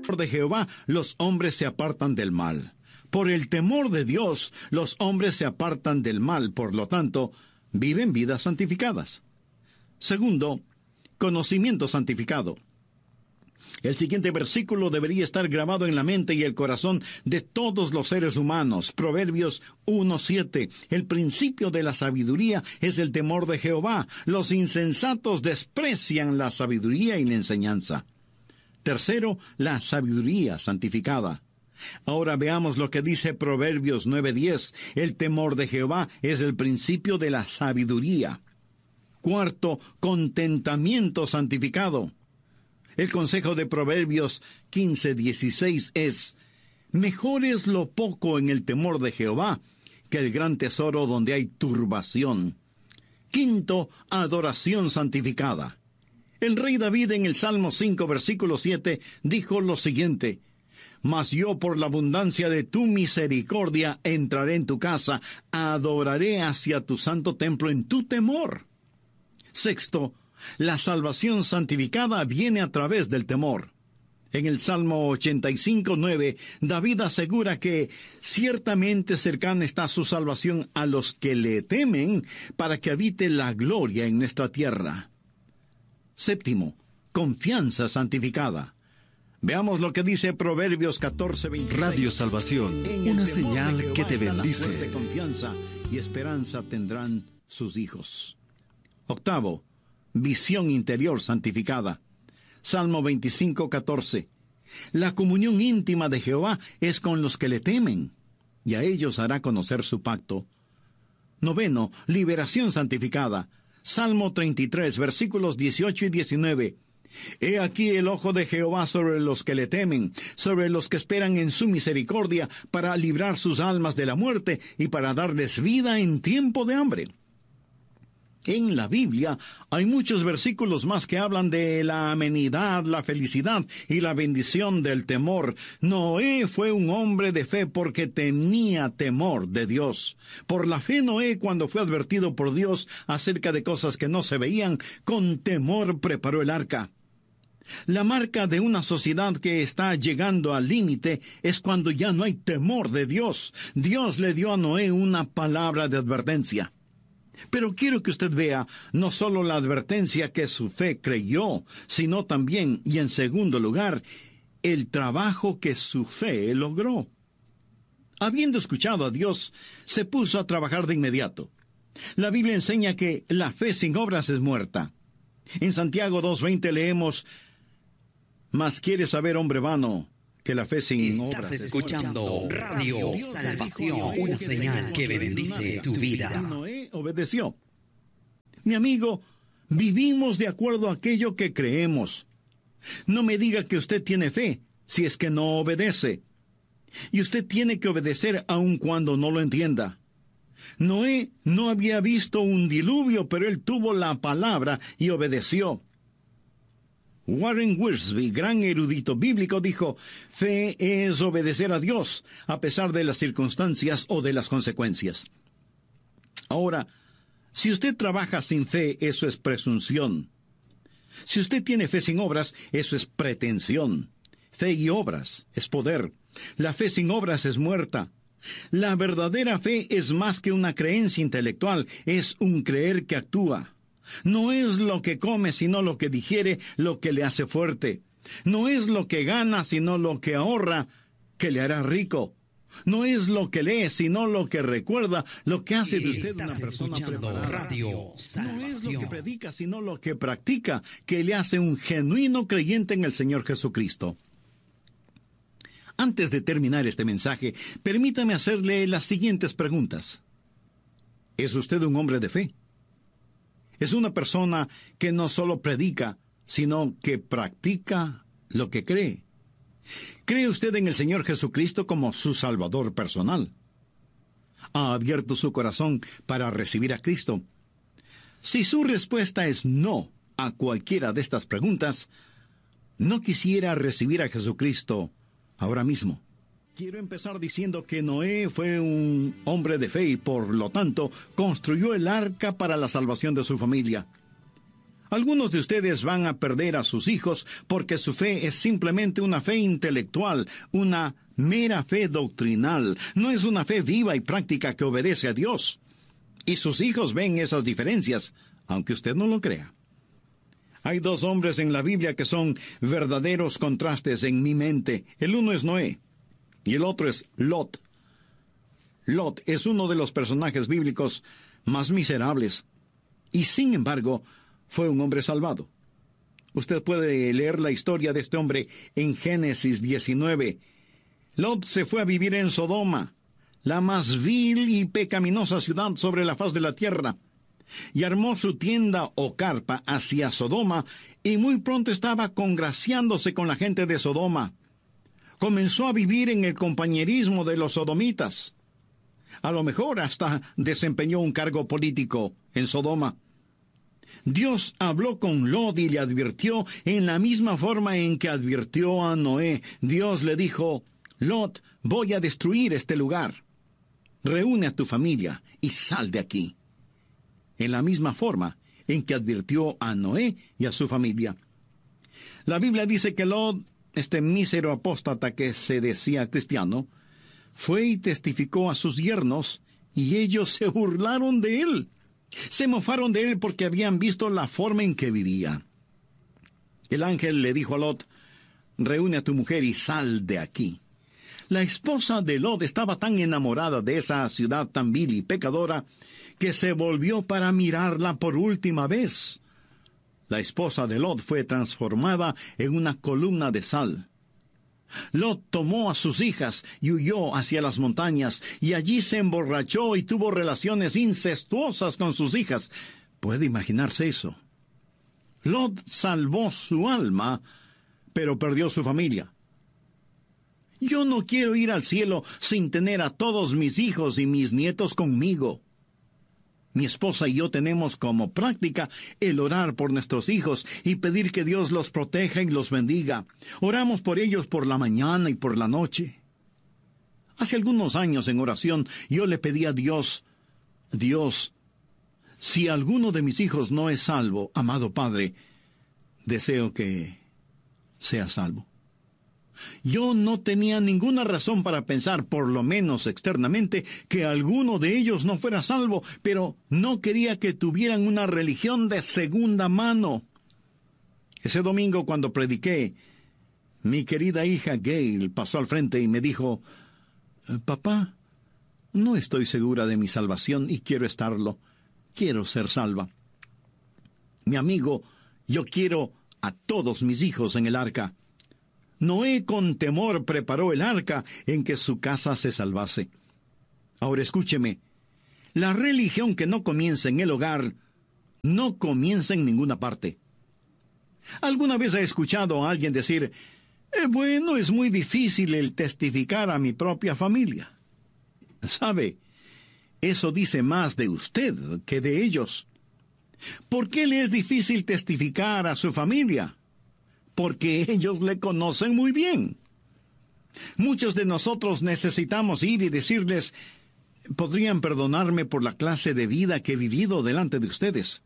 de Jehová, los hombres se apartan del mal. Por el temor de Dios, los hombres se apartan del mal, por lo tanto, viven vidas santificadas. Segundo, conocimiento santificado. El siguiente versículo debería estar grabado en la mente y el corazón de todos los seres humanos. Proverbios 1:7. El principio de la sabiduría es el temor de Jehová. Los insensatos desprecian la sabiduría y la enseñanza. Tercero, la sabiduría santificada. Ahora veamos lo que dice Proverbios 9:10. El temor de Jehová es el principio de la sabiduría. Cuarto, contentamiento santificado. El consejo de Proverbios 15:16 es: mejor es lo poco en el temor de Jehová que el gran tesoro donde hay turbación. Quinto, adoración santificada. El rey David en el Salmo 5, versículo 7, dijo lo siguiente: mas yo por la abundancia de tu misericordia entraré en tu casa, adoraré hacia tu santo templo en tu temor. Sexto, la salvación santificada viene a través del temor. En el Salmo 85:9, David asegura que ciertamente cercana está su salvación a los que le temen, para que habite la gloria en nuestra tierra. Séptimo, confianza santificada. Veamos lo que dice Proverbios 14:26. Radio Salvación, una señal que te bendice. Fuerte confianza y esperanza tendrán sus hijos. Octavo, visión interior santificada. Salmo 25:14. La comunión íntima de Jehová es con los que le temen, y a ellos hará conocer su pacto. Noveno, liberación santificada. Salmo 33, versículos 18 y 19. He aquí el ojo de Jehová sobre los que le temen, sobre los que esperan en su misericordia, para librar sus almas de la muerte y para darles vida en tiempo de hambre. En la Biblia hay muchos versículos más que hablan de la amenidad, la felicidad y la bendición del temor. Noé fue un hombre de fe porque tenía temor de Dios. Por la fe Noé, cuando fue advertido por Dios acerca de cosas que no se veían, con temor preparó el arca. La marca de una sociedad que está llegando al límite es cuando ya no hay temor de Dios. Dios le dio a Noé una palabra de advertencia. Pero quiero que usted vea no solo la advertencia que su fe creyó, sino también, y en segundo lugar, el trabajo que su fe logró. Habiendo escuchado a Dios, se puso a trabajar de inmediato. La Biblia enseña que la fe sin obras es muerta. En Santiago 2:20 leemos: mas quieres saber, hombre vano, que la fe sin obras... Estás escuchando Radio Salvación, una señal que bendice tu vida. Noé obedeció. Mi amigo, vivimos de acuerdo a aquello que creemos. No me diga que usted tiene fe si es que no obedece. Y usted tiene que obedecer aun cuando no lo entienda. Noé no había visto un diluvio, pero él tuvo la palabra y obedeció. Warren Wiersbe, gran erudito bíblico, dijo: fe es obedecer a Dios, a pesar de las circunstancias o de las consecuencias. Ahora, si usted trabaja sin fe, eso es presunción. Si usted tiene fe sin obras, eso es pretensión. Fe y obras es poder. La fe sin obras es muerta. La verdadera fe es más que una creencia intelectual, es un creer que actúa. No es lo que come, sino lo que digiere, lo que le hace fuerte. No es lo que gana, sino lo que ahorra, que le hará rico. No es lo que lee, sino lo que recuerda, lo que hace de usted una persona preparada. Radio Salvación. No es lo que predica, sino lo que practica, que le hace un genuino creyente en el Señor Jesucristo. Antes de terminar este mensaje, permítame hacerle las siguientes preguntas. ¿Es usted un hombre de fe? Es una persona que no solo predica, sino que practica lo que cree. ¿Cree usted en el Señor Jesucristo como su Salvador personal? ¿Ha abierto su corazón para recibir a Cristo? Si su respuesta es no a cualquiera de estas preguntas, no quisiera recibir a Jesucristo ahora mismo. Quiero empezar diciendo que Noé fue un hombre de fe y por lo tanto construyó el arca para la salvación de su familia. Algunos de ustedes van a perder a sus hijos porque su fe es simplemente una fe intelectual, una mera fe doctrinal. No es una fe viva y práctica que obedece a Dios. Y sus hijos ven esas diferencias, aunque usted no lo crea. Hay dos hombres en la Biblia que son verdaderos contrastes en mi mente. El uno es Noé y el otro es Lot. Lot es uno de los personajes bíblicos más miserables y, sin embargo, fue un hombre salvado. Usted puede leer la historia de este hombre en Génesis 19. Lot se fue a vivir en Sodoma, la más vil y pecaminosa ciudad sobre la faz de la tierra, y armó su tienda o carpa hacia Sodoma, y muy pronto estaba congraciándose con la gente de Sodoma. Comenzó a vivir en el compañerismo de los sodomitas. A lo mejor hasta desempeñó un cargo político en Sodoma. Dios habló con Lot y le advirtió en la misma forma en que advirtió a Noé. Dios le dijo: Lot, voy a destruir este lugar. Reúne a tu familia y sal de aquí. En la misma forma en que advirtió a Noé y a su familia. La Biblia dice que Lot, este mísero apóstata que se decía cristiano, fue y testificó a sus yernos, y ellos se burlaron de él. Se mofaron de él porque habían visto la forma en que vivía. El ángel le dijo a Lot: reúne a tu mujer y sal de aquí. La esposa de Lot estaba tan enamorada de esa ciudad tan vil y pecadora que se volvió para mirarla por última vez. La esposa de Lot fue transformada en una columna de sal. Lot tomó a sus hijas y huyó hacia las montañas, y allí se emborrachó y tuvo relaciones incestuosas con sus hijas. ¿Puede imaginarse eso? Lot salvó su alma, pero perdió su familia. Yo no quiero ir al cielo sin tener a todos mis hijos y mis nietos conmigo. Mi esposa y yo tenemos como práctica el orar por nuestros hijos y pedir que Dios los proteja y los bendiga. Oramos por ellos por la mañana y por la noche. Hace algunos años en oración yo le pedí a Dios: Dios, si alguno de mis hijos no es salvo, amado Padre, deseo que sea salvo. Yo no tenía ninguna razón para pensar, por lo menos externamente, que alguno de ellos no fuera salvo, pero no quería que tuvieran una religión de segunda mano. Ese domingo, cuando prediqué, mi querida hija Gail pasó al frente y me dijo: Papá, no estoy segura de mi salvación y quiero estarlo. Quiero ser salva. Mi amigo, yo quiero a todos mis hijos en el arca. Noé con temor preparó el arca en que su casa se salvase. Ahora escúcheme, la religión que no comienza en el hogar, no comienza en ninguna parte. ¿Alguna vez ha escuchado a alguien decir: bueno, es muy difícil el testificar a mi propia familia? ¿Sabe? Eso dice más de usted que de ellos. ¿Por qué le es difícil testificar a su familia? Porque ellos le conocen muy bien. Muchos de nosotros necesitamos ir y decirles: ¿podrían perdonarme por la clase de vida que he vivido delante de ustedes?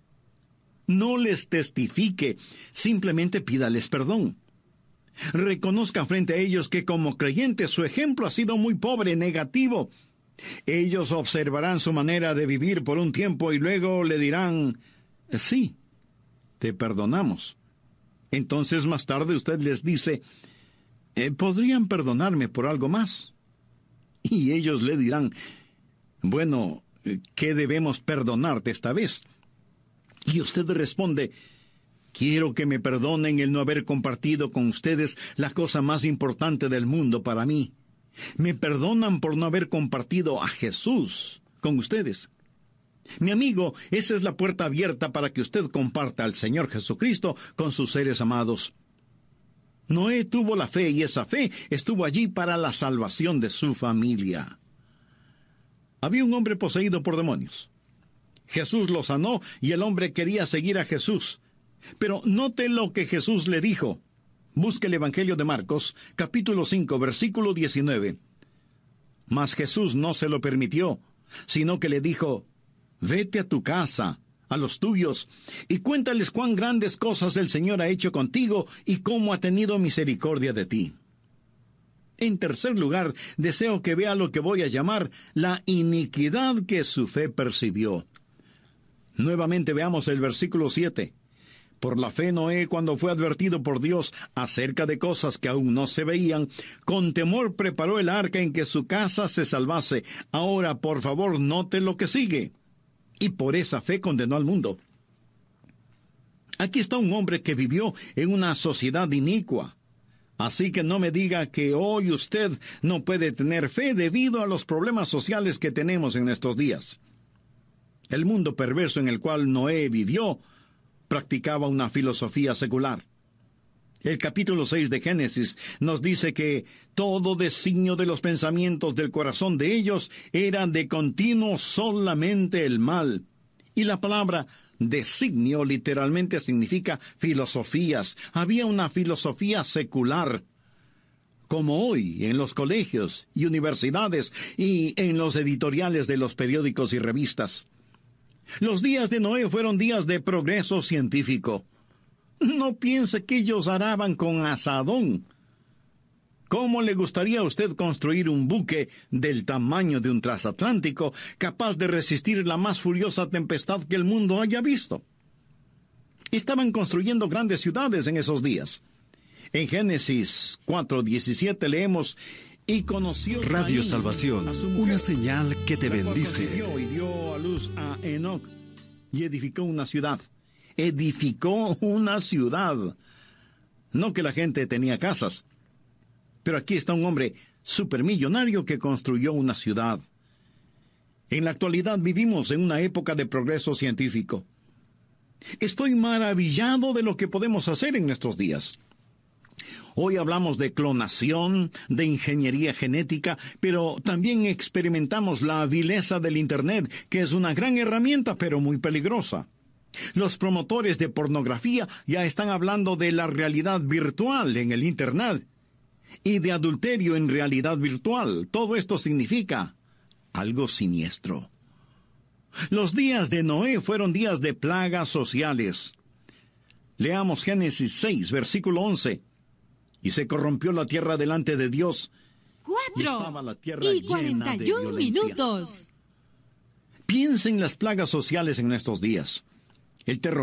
No les testifique, simplemente pídales perdón. Reconozca frente a ellos que como creyente su ejemplo ha sido muy pobre, negativo. Ellos observarán su manera de vivir por un tiempo y luego le dirán: sí, te perdonamos. Entonces más tarde usted les dice: ¿podrían perdonarme por algo más? Y ellos le dirán: bueno, ¿qué debemos perdonarte esta vez? Y usted responde: quiero que me perdonen el no haber compartido con ustedes la cosa más importante del mundo para mí. Me perdonan por no haber compartido a Jesús con ustedes. Mi amigo, esa es la puerta abierta para que usted comparta al Señor Jesucristo con sus seres amados. Noé tuvo la fe y esa fe estuvo allí para la salvación de su familia. Había un hombre poseído por demonios. Jesús lo sanó y el hombre quería seguir a Jesús. Pero note lo que Jesús le dijo. Busque el Evangelio de Marcos, capítulo 5, versículo 19. Mas Jesús no se lo permitió, sino que le dijo: vete a tu casa, a los tuyos, y cuéntales cuán grandes cosas el Señor ha hecho contigo y cómo ha tenido misericordia de ti. En tercer lugar, deseo que vea lo que voy a llamar la iniquidad que su fe percibió. Nuevamente veamos el versículo 7. Por la fe Noé, cuando fue advertido por Dios acerca de cosas que aún no se veían, con temor preparó el arca en que su casa se salvase. Ahora, por favor, note lo que sigue. Y por esa fe condenó al mundo. Aquí está un hombre que vivió en una sociedad inicua. Así que no me diga que hoy usted no puede tener fe debido a los problemas sociales que tenemos en estos días. El mundo perverso en el cual Noé vivió practicaba una filosofía secular. El capítulo 6 de Génesis nos dice que todo designio de los pensamientos del corazón de ellos era de continuo solamente el mal. Y la palabra designio literalmente significa filosofías. Había una filosofía secular, como hoy en los colegios y universidades y en los editoriales de los periódicos y revistas. Los días de Noé fueron días de progreso científico. No piense que ellos araban con azadón. ¿Cómo le gustaría a usted construir un buque del tamaño de un transatlántico capaz de resistir la más furiosa tempestad que el mundo haya visto? Estaban construyendo grandes ciudades en esos días. En Génesis 4:17 leemos: y conoció Radio Caín Salvación, a su mujer, una señal que te la cual bendice. concibió y dio a luz a Enoc, y edificó una ciudad. Edificó una ciudad. No que la gente tenía casas. Pero aquí está un hombre supermillonario que construyó una ciudad. En la actualidad vivimos en una época de progreso científico. Estoy maravillado de lo que podemos hacer en nuestros días. Hoy hablamos de clonación, de ingeniería genética, pero también experimentamos la vileza del Internet, que es una gran herramienta, pero muy peligrosa. Los promotores de pornografía ya están hablando de la realidad virtual en el Internet y de adulterio en realidad virtual. Todo esto significa algo siniestro. Los días de Noé fueron días de plagas sociales. Leamos Génesis 6, versículo 11. Y se corrompió la tierra delante de Dios. 4:41 minutos. Piensa en las plagas sociales en estos días. El terrorismo